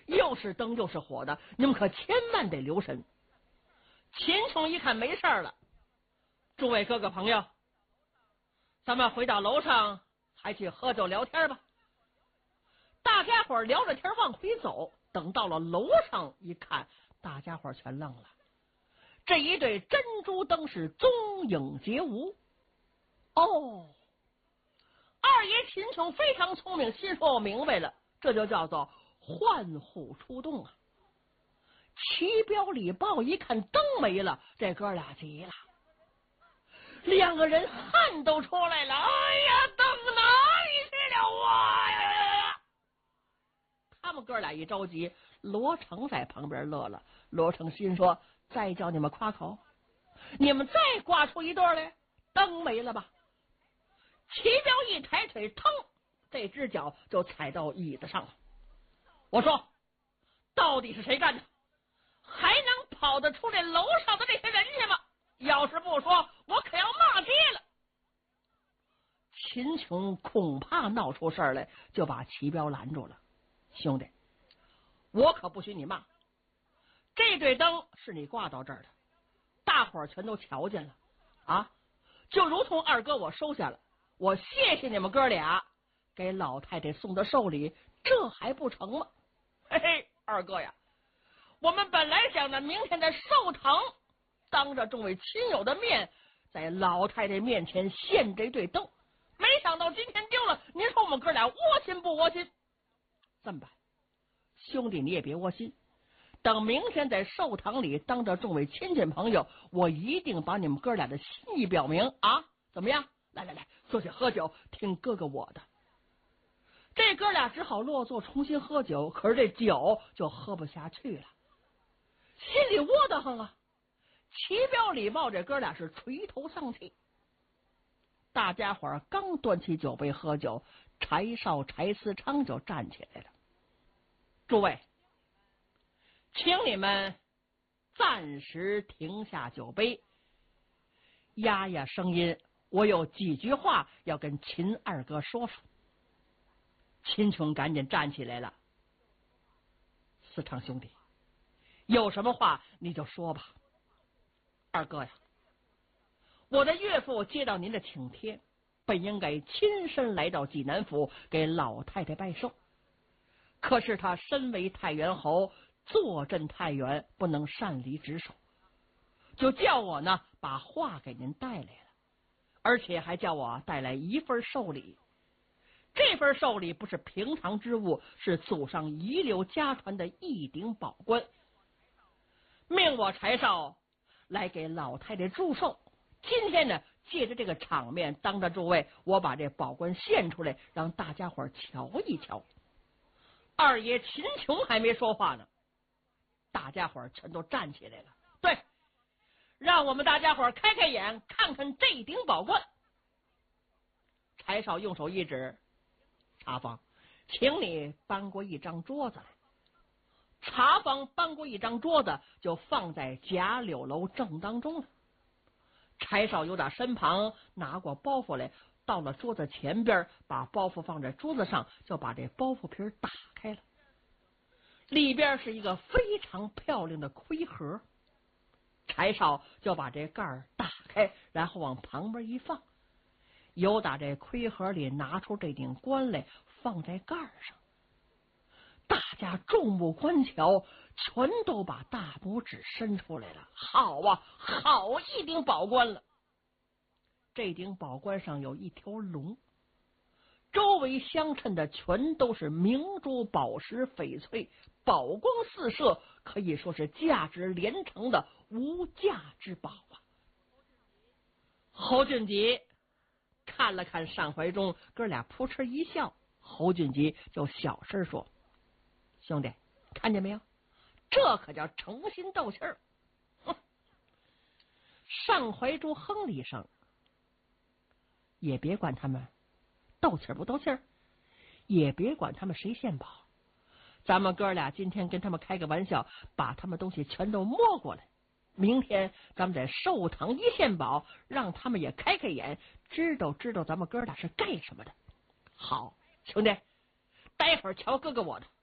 又是灯又是火的，你们可千万得留神。秦琼一看没事了，诸位哥哥朋友，咱们回到楼上还去喝酒聊天吧。大家伙聊着天往回走，等到了楼上一看，大家伙全愣了。这一对珍珠灯是踪影皆无。哦，二爷秦琼非常聪明，心说我明白了，这就叫做换虎出洞啊。齐彪李豹一看灯没了，这哥俩急了，两个人汗都出来了。哎呀，灯哪里去了啊？他们哥俩一着急，罗成在旁边乐了。罗成心说，再叫你们夸口，你们再刮出一对来，灯没了吧？齐彪一抬腿，腾，这只脚就踩到椅子上了。我说，到底是谁干的？还能跑得出来楼上的这些人去吗？要是不说，我可要骂街了。秦琼恐怕闹出事来，就把齐彪拦住了。兄弟，我可不许你骂，这对灯是你挂到这儿的，大伙儿全都瞧见了啊！就如同二哥我收下了，我谢谢你们哥俩，给老太太送的寿礼，这还不成吗？嘿嘿，二哥呀，我们本来想着明天在寿堂当着众位亲友的面，在老太太面前献这对灯，没想到今天丢了，您说我们哥俩窝心不窝心？这么办，兄弟你也别窝心，等明天在寿堂里当着众位亲戚朋友，我一定把你们哥俩的心意表明啊！怎么样？来来来，坐下喝酒，听哥哥我的。这哥俩只好落座重新喝酒，可是这酒就喝不下去了，心里窝得慌啊！齐彪李豹这哥俩是垂头丧气。大家伙儿刚端起酒杯喝酒，柴少、柴思昌就站起来了。诸位，请你们暂时停下酒杯，压压声音，我有几句话要跟秦二哥说说。秦琼赶紧站起来了。思昌兄弟，有什么话你就说吧。二哥呀，我的岳父接到您的请帖，本应该亲身来到济南府给老太太拜寿，可是他身为太原侯，坐镇太原，不能擅离职守，就叫我呢把话给您带来了，而且还叫我带来一份寿礼。这份寿礼不是平常之物，是祖上遗留家传的一顶宝冠，命我柴少来给老太太祝寿。今天呢，借着这个场面，当着诸位，我把这宝冠献出来，让大家伙瞧一瞧。二爷秦琼还没说话呢，大家伙全都站起来了。对，让我们大家伙开开眼，看看这顶宝冠。柴少用手一指，茶坊，请你搬过一张桌子来。茶坊搬过一张桌子，就放在贾柳楼正当中了。柴少由打身旁拿过包袱来，到了桌子前边，把包袱放在桌子上，就把这包袱皮打开了。里边是一个非常漂亮的盔盒，柴少就把这盖儿打开，然后往旁边一放，由打这盔盒里拿出这顶冠来，放在盖儿上。大家众目观瞧，全都把大拇指伸出来了。好啊，好一顶宝冠了！这顶宝冠上有一条龙，周围相衬的全都是明珠宝石翡翠，宝光四射，可以说是价值连城的无价之宝啊！侯俊吉看了看单怀忠，哥俩扑哧一笑。侯俊吉就小声说：“兄弟，看见没有？这可叫诚心斗气儿。”单怀忠哼了一声，也别管他们斗气儿不斗气儿，也别管他们谁献宝，咱们哥俩今天跟他们开个玩笑，把他们东西全都摸过来，明天咱们在寿堂一献宝，让他们也开开眼，知道知道咱们哥俩是干什么的。好，兄弟，待会儿瞧哥哥我的。